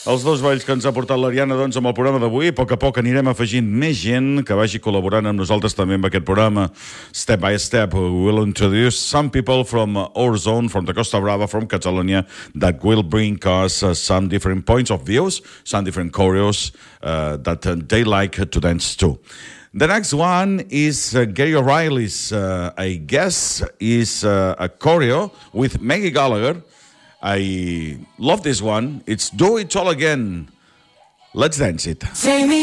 Els dos balls que ens ha portat l'Ariana, doncs, amb el programa d'avui. A poc anirem afegint més gent que vagi col·laborant amb nosaltres també amb aquest programa. Step by step, we will introduce some people from our zone, from the Costa Brava, from Catalonia, that will bring us some different points of views, some different choreos that they like to dance to. The next one is Gary O'Reilly's, I guess, is a choreo with Maggie Gallagher. I love this one. It's Do It All Again. Let's dance it.